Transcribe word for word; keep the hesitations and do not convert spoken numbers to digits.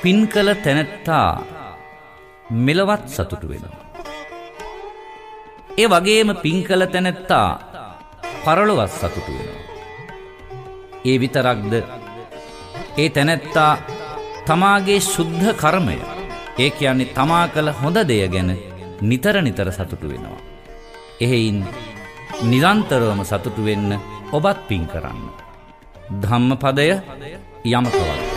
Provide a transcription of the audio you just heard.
පින් කළ තැනැත්තා මෙලවත් සතුටු වෙනවා. ඒ වගේම පින් කළ තැනැත්තා පරලොවත් සතුටු වෙනවා. ඒ විතරක්ද ඒ තැනැත්තා තමාගේ ශුද්ධ කර්මය, ඒ කියන්නේ තමා කළ හොඳ දෙය ගැන නිතර නිතර සතුටු වෙනවා. එහෙයින් නිරන්තරවම සතුටු වෙන්න ඔබත් පින් කරන්න. ධම්මපදය යමක වගේ.